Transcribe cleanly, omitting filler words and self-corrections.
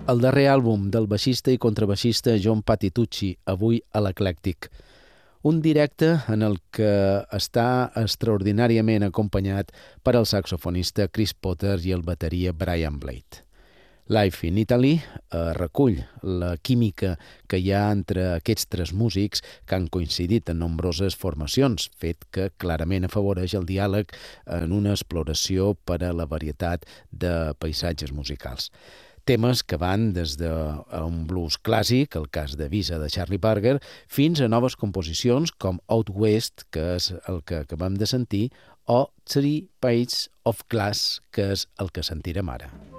El darrer àlbum del baixista i contrabaixista John Patitucci, avui a l'Eclèctic. Un directe en el que està extraordinàriament acompanyat per el saxofonista Chris Potter i el bateria Brian Blade. Life in Italy recull la química que hi ha entre aquests tres músics que han coincidit en nombroses formacions, fet que clarament afavoreix el diàleg en una exploració per a la varietat de paisatges musicals. Temes que van des d'un blues clàssic, el cas de Visa de Charlie Parker, fins a noves composicions com Out West, que és el que acabem de sentir, o Three Pages of Glass, que és el que sentirem ara.